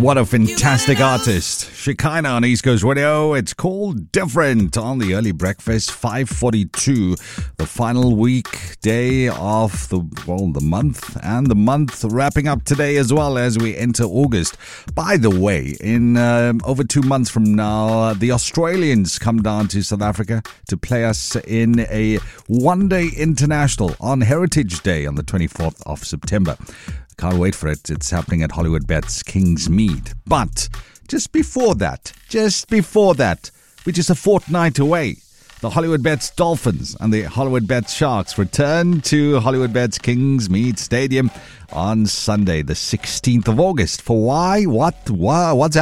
What a fantastic artist. Shekinah on East Coast Radio. It's called Different on the early breakfast, 5:42. The final weekday of the month, and the month wrapping up today as well as we enter August. By the way, in over 2 months from now, the Australians come down to South Africa to play us in a one-day international on Heritage Day on the 24th of September. Can't wait for it. It's happening at Hollywoodbets Kingsmead. But just before that, which is a fortnight away, the Hollywoodbets Dolphins and the Hollywoodbets Sharks return to Hollywoodbets Kingsmead Stadium on Sunday, the 16th of August. For why? What's